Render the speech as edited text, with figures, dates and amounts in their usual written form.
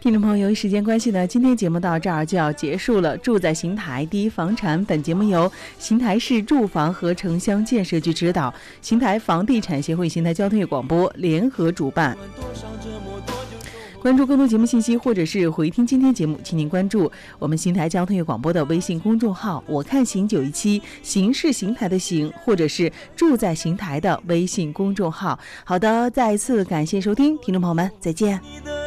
听众朋友，由于时间关系呢，今天节目到这儿就要结束了。住在邢台第一房产，本节目由邢台市住房和城乡建设局指导，邢台房地产协会、邢台交通业广播联合主办。关注更多节目信息或者是回听今天节目，请您关注我们邢台交通业广播的微信公众号，我看邢917，邢是邢台的邢，或者是住在邢台的微信公众号。好的，再一次感谢收听，听众朋友们再见。